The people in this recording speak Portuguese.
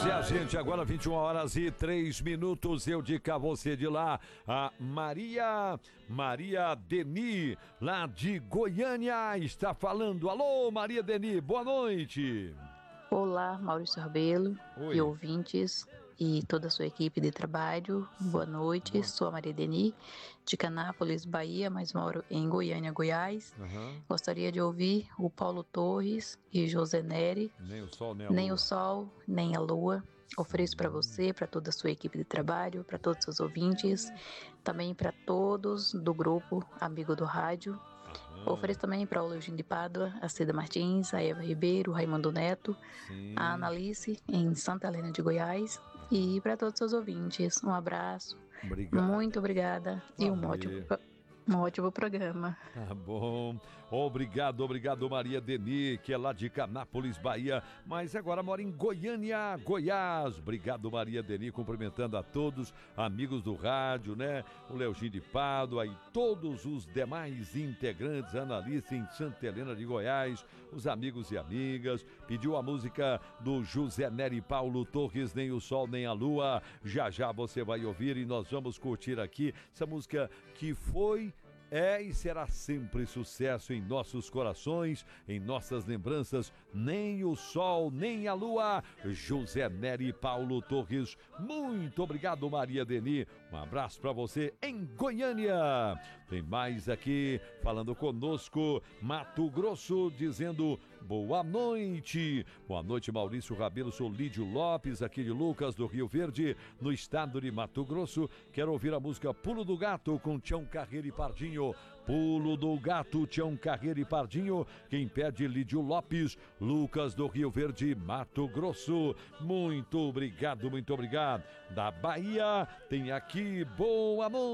Pois é, gente, agora 21h03. Eu de cá, você de lá. A Maria Deni, lá de Goiânia, está falando. Alô, Maria Deni, boa noite. Olá, Maurício Rabelo Oi. e ouvintes e toda a sua equipe de trabalho. Boa noite, sou a Maria Deni, de Canápolis, Bahia, mas moro em Goiânia, Goiás. Gostaria de ouvir o Paulo Torres e José Neri. Nem o sol, nem a Nem lua. o sol, nem a lua. Ofereço para você, para toda a sua equipe de trabalho, para todos os seus ouvintes, também para todos do grupo Amigo do Rádio. Ofereço também para o Leozinho de Pádua, a Cida Martins, a Eva Ribeiro, o Raimundo Neto, a Analice, em Santa Helena de Goiás, e para todos os seus ouvintes. Um abraço, muito obrigada e um ótimo programa. Tá bom. Obrigado, Maria Deni, que é lá de Canápolis, Bahia, mas agora mora em Goiânia, Goiás. Obrigado, Maria Deni, cumprimentando a todos, amigos do rádio, né? O Leozinho de Pádua e todos os demais integrantes, analista em Santa Helena de Goiás, os amigos e amigas. Pediu a música do José Neri Paulo Torres, Nem o Sol, Nem a Lua. Já você vai ouvir e nós vamos curtir aqui essa música que foi, é e será sempre sucesso em nossos corações, em nossas lembranças. Nem o sol, nem a lua. José Neri Paulo Torres. Muito obrigado, Maria Deni. Um abraço para você em Goiânia. Tem mais aqui falando conosco, Mato Grosso, dizendo boa noite. Boa noite, Maurício Rabelo. Sou Lídio Lopes, aqui de Lucas do Rio Verde, no estado de Mato Grosso. Quero ouvir a música Pulo do Gato com Tião Carreiro e Pardinho. Pulo do Gato, Tião Carreiro e Pardinho. Quem pede, Lídio Lopes, Lucas do Rio Verde, Mato Grosso. Muito obrigado. Da Bahia tem aqui Boa Noite.